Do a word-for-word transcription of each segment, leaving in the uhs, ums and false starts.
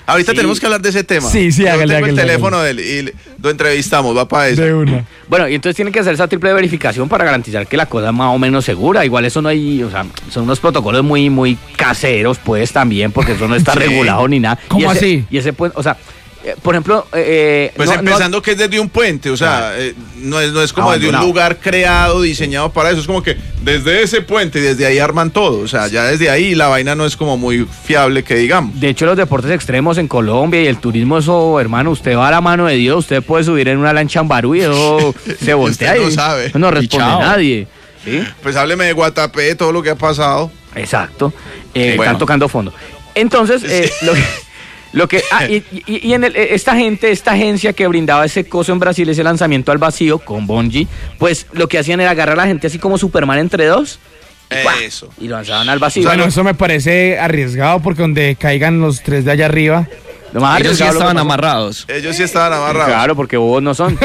Ahorita Sí. tenemos que hablar de ese tema. Sí, sí, Yo hágale, tengo hágale, el teléfono de él y lo entrevistamos, va para eso. De una. Bueno, y entonces tienen que hacer esa triple verificación para garantizar que la cosa es más o menos segura. Igual eso no hay, o sea, son unos protocolos muy, muy caseros, pues también, porque eso no está Sí. regulado ni nada. ¿Cómo Y ese- así? Y ese pues, o sea, eh, por ejemplo, eh, Pues no- no- empezando que es desde un puente, o sea, eh, no, es, no es como desde un Abandonado. lugar creado, diseñado para eso, es como que desde ese puente y desde ahí arman todo, o sea, ya desde ahí la vaina no es como muy fiable que digamos. de hecho, los deportes extremos en Colombia y el turismo, eso, hermano, usted va a la mano de Dios, usted puede subir en una lancha en Barú y eso se voltea. Usted no y sabe. No Y responde chao. nadie. ¿Sí? Pues hábleme de Guatapé, todo lo que ha pasado. Exacto. Eh, Sí, bueno. Están tocando fondo. Entonces, eh, lo que... Lo que, ah, y, y- y en el- esta gente, esta agencia que brindaba ese coso en Brasil, ese lanzamiento al vacío con Bungie, pues lo que hacían era agarrar a la gente así como Superman entre dos y, ¡guau! Eso. Y lo lanzaban al vacío. Bueno, eso me parece arriesgado porque donde caigan los tres de allá arriba. Lo más Ellos sí arriesgado lo que estaban pasó- amarrados. Ellos sí estaban amarrados. Claro, porque bobos no son.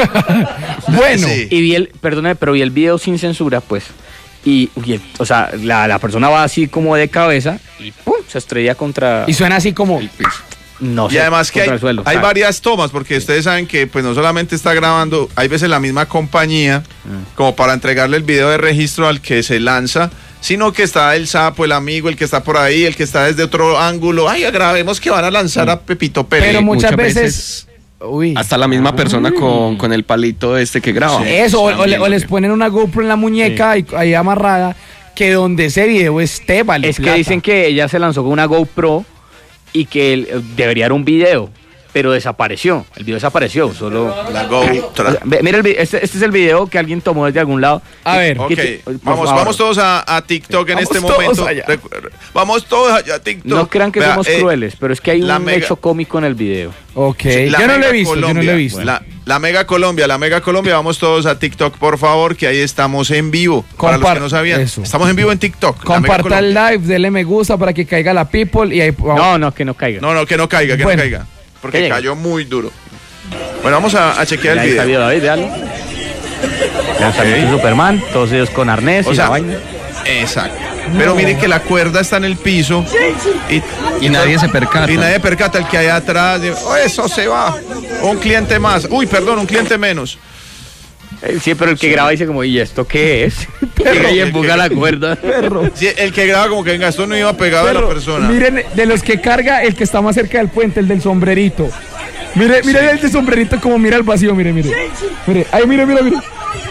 Bueno, Sí. Y vi el, perdóname, pero vi el video sin censura, pues. Y, y el- o sea, la, la persona va así como de cabeza y ¡pum! Se estrella contra. y suena así como... No Y sé, además que contra hay, el suelo. hay Claro. varias tomas, porque ustedes saben que pues no solamente está grabando, hay veces la misma compañía, como para entregarle el video de registro al que se lanza, sino que está el sapo, el amigo, el que está por ahí, el que está desde otro ángulo. Ay, grabemos que van a lanzar a Pepito Pérez. Pero muchas, muchas veces... veces Uy. Hasta la misma persona con, con el palito este que graba. Eso, o, o le- o les ponen una GoPro en la muñeca y, ahí amarrada, que donde ese video esté, vale Es que plata. dicen que ella se lanzó con una GoPro y que él, eh, debería dar un video, pero desapareció. El video desapareció, solo... La Go. O sea, ve- mira, el vi- este, este es el video que alguien tomó desde algún lado. A ver. Ok, ¿Qué te- por vamos, favor. vamos todos a, a TikTok en Vamos este todos momento. allá. Recu- Vamos todos allá a TikTok. No crean que Vea, somos eh, crueles, pero es que hay la un mega- hecho cómico en el video. Ok, la yo no lo Mega he visto, yo no lo Colombia, he visto. La, la Mega Colombia, la Mega Colombia, vamos todos a TikTok, por favor, que ahí estamos en vivo. Para los Compar- que no sabían, eso. estamos en vivo en TikTok. la Mega Comparta el Colombia. live, dele me gusta para que caiga la people y ahí vamos. No, no, que no caiga. No, no, que no caiga, que Bueno. no caiga. Porque Que llegue. cayó muy duro. Bueno, vamos a, a chequear el Ahí está el video. video, David, véalo. Lanzamiento de Superman, todos ellos con arnés O y sea, la vaina. exacto. Pero miren que la cuerda está en el piso y, Y nadie se percata. y nadie percata el que hay atrás. dice, "Oh, eso se va. Un cliente más. Uy, perdón, un cliente menos. Eh, Sí, pero el que graba dice como, ¿y esto qué es? Llega y empuja la cuerda. Sí, el que graba como que venga, esto no iba pegado a la Pero, persona. miren, de los que carga, el que está más cerca del puente, el del sombrerito. Mire, mire el del sombrerito como mira el vacío, mire, mire. Mire, ahí mire, mire, mire.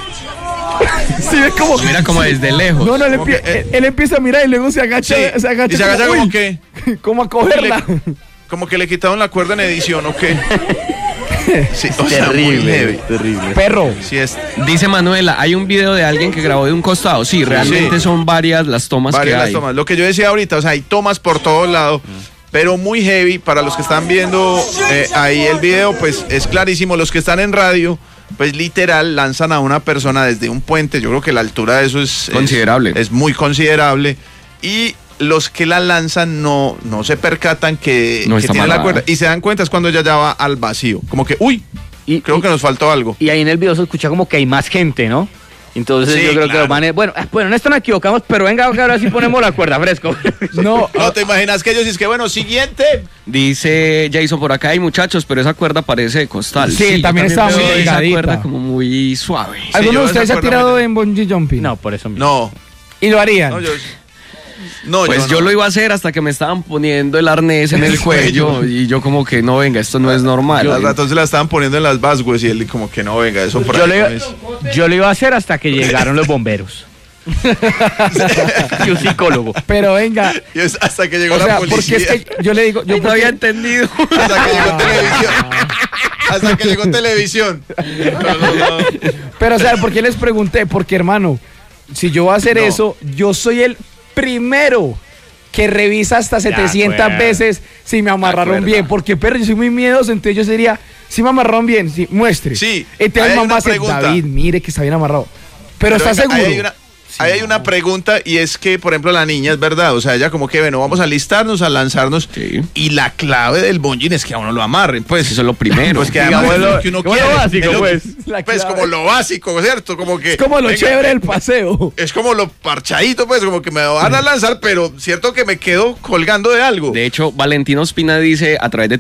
Sí, es como... Mira como desde lejos. No, no, él, Como empie- que, eh, él empieza a mirar y luego se agacha, Sí, se agacha. y se agacha como uy, que, como a cogerla. como que le quitaron la cuerda en edición, ¿o qué? Sí, o sea, muy Terrible, heavy. terrible. Perro. Sí, es Dice Manuela, hay un video de alguien que grabó de un costado. Sí, realmente Sí. son varias las tomas varias que las hay. tomas. Lo que yo decía ahorita, o sea, hay tomas por todos lados, pero muy heavy. Para los que están viendo eh, ahí el video, pues es clarísimo. Los que están en radio, pues literal lanzan a una persona desde un puente. Yo creo que la altura de eso es es- Considerable. Es, muy considerable. Y los que la lanzan no, no se percatan que, No que está tiene la amarrada. cuerda. Y se dan cuenta es cuando ya ya va al vacío. Como que, uy, Y, creo y- que nos faltó algo. y ahí en el video se escucha como que hay más gente, ¿no? Entonces Sí, yo creo que claro. los manes, bueno, eh, bueno, en esto nos equivocamos, pero venga, que ahora sí ponemos la cuerda fresco. No, No te imaginas que ellos es que, bueno, siguiente. Dice Jason por acá, hay muchachos, pero esa cuerda parece de costal. Sí, yo también está veo muy esa delgadita. cuerda como muy suave. ¿alguno yo de ustedes se esa ha cuerda tirado me- en bungee jumping? No, por eso mismo. No, ¿Y lo harían? no, yo. No, Pues yo, no. lo iba a hacer hasta que me estaban poniendo el arnés en el cuello y yo como que no, venga, esto no es normal. Al ratón se la estaban poniendo en las vasgues y él como que no, venga, eso por Yo ahí le, no iba- es. yo lo iba a hacer hasta que llegaron los bomberos. Y un psicólogo. Pero venga, Y es hasta que llegó o la sea, porque policía. es que yo le digo, yo no había porque- entendido. Hasta que llegó televisión. Hasta que llegó televisión. No, no, no. pero o sea, ¿por qué les pregunté? Porque hermano, si yo voy a hacer No. eso, yo soy el primero que revisa hasta setecientas acuerdo. veces si me amarraron acuerdo. bien, porque perro, yo soy muy miedoso, entonces yo sería, si me amarraron bien, sí, muestre. Sí, Entonces ahí hay mamá una hace, pregunta. David, mire que está bien amarrado. Pero, está venga, seguro. Ahí hay una, ahí hay una pregunta y es que, por ejemplo, la niña es verdad. O sea, ella como que, bueno, vamos a alistarnos, a lanzarnos. Sí. Y la clave del bungee es que a uno lo amarren. Pues Eso es lo primero. Pues que además Digamos es lo- lo que uno como lo quiere. básico, Es lo- pues. La Pues clave. como lo básico, ¿cierto? Como que. Es como lo venga, chévere del paseo. Es como lo parchadito, pues, como que me van a lanzar, pero cierto que me quedo colgando de algo. De hecho, Valentina Ospina dice a través de